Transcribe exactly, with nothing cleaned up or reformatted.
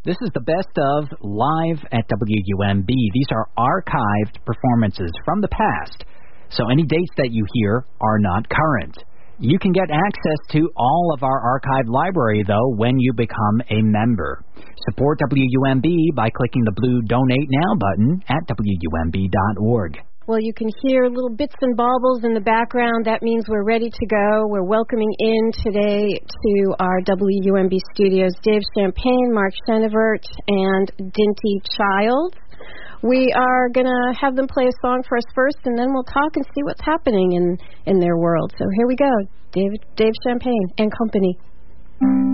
This is the best of live at W U M B. These are archived performances from the past, so any dates that you hear are not current. You can get access to all of our archived library, though, when you become a member. Support W U M B by clicking the blue Donate Now button at W U M B dot org. Well, you can hear little bits and baubles in the background. That means we're ready to go. We're welcoming in today to our W U M B studios Dave Champagne, Mark Chenevert, and Dinty Child. We are going to have them play a song for us first, and then we'll talk and see what's happening in, in their world. So here we go, Dave, Dave Champagne and company.